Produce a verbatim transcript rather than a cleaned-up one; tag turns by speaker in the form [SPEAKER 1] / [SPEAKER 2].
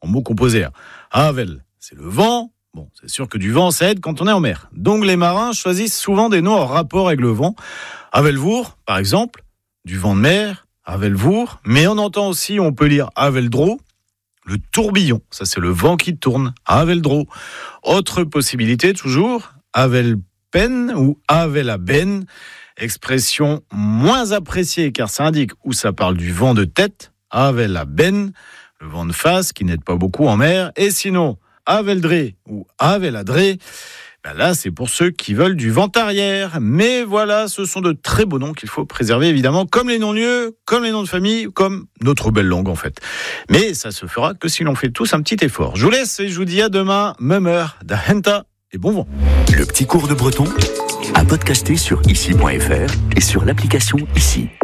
[SPEAKER 1] en mots composés. Havel, c'est le vent. Bon, c'est sûr que du vent, ça aide quand on est en mer. Donc les marins choisissent souvent des noms en rapport avec le vent. Havelvour, par exemple, du vent de mer, Havelvour. Mais on entend aussi, on peut lire Haveldro, le tourbillon. Ça, c'est le vent qui tourne. Haveldro. Autre possibilité, toujours, Havelpen ou Havelaben. Expression moins appréciée car ça indique où ça parle du vent de tête. Havelaben, le vent de face qui n'aide pas beaucoup en mer. Et sinon, Haveldré ou Haveladré, ben là c'est pour ceux qui veulent du vent arrière. Mais voilà, ce sont de très beaux noms qu'il faut préserver évidemment, comme les non-lieux, comme les noms de famille, comme notre belle langue en fait. Mais ça se fera que si l'on fait tous un petit effort. Je vous laisse et je vous dis à demain, même heure, da henta et bon vent.
[SPEAKER 2] Le petit cours de breton à podcaster sur ici point f r et sur l'application Ici.